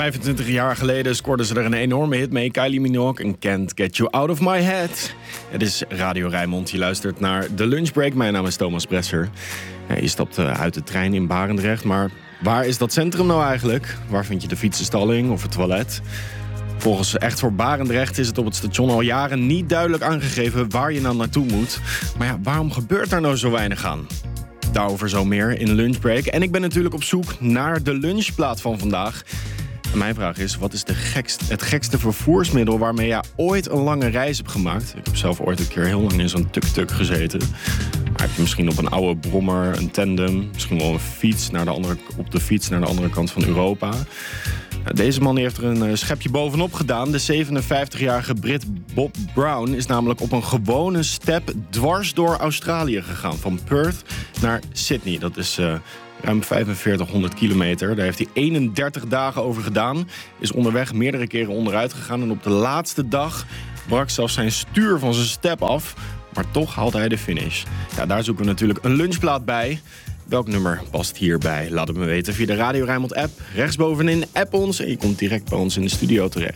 25 jaar geleden scoorden ze er een enorme hit mee. Kylie Minogue en Can't Get You Out of My Head. Het is Radio Rijnmond. Je luistert naar de lunchbreak. Mijn naam is Thomas Bresser. Je stapt uit de trein in Barendrecht. Maar waar is dat centrum nou eigenlijk? Waar vind je de fietsenstalling of het toilet? Volgens Echt voor Barendrecht is het op het station al jaren niet duidelijk aangegeven waar je nou naartoe moet. Maar ja, waarom gebeurt daar nou zo weinig aan? Daarover zo meer in Lunchbreak. En ik ben natuurlijk op zoek naar de lunchplaat van vandaag. En mijn vraag is, wat is het gekste vervoersmiddel waarmee je ooit een lange reis hebt gemaakt? Ik heb zelf ooit een keer heel lang in zo'n tuk-tuk gezeten. Maar heb je misschien op een oude brommer, een tandem, misschien wel een fiets op de fiets naar de andere kant van Europa? Deze man heeft er een schepje bovenop gedaan. De 57-jarige Brit Bob Brown is namelijk op een gewone step dwars door Australië gegaan. Van Perth naar Sydney. Dat is ruim 4500 kilometer. Daar heeft hij 31 dagen over gedaan. Is onderweg meerdere keren onderuit gegaan. En op de laatste dag brak zelfs zijn stuur van zijn step af. Maar toch haalde hij de finish. Ja, daar zoeken we natuurlijk een lunchplaat bij. Welk nummer past hierbij? Laat het me weten via de Radio Rijnmond app. Rechtsbovenin app ons en je komt direct bij ons in de studio terecht.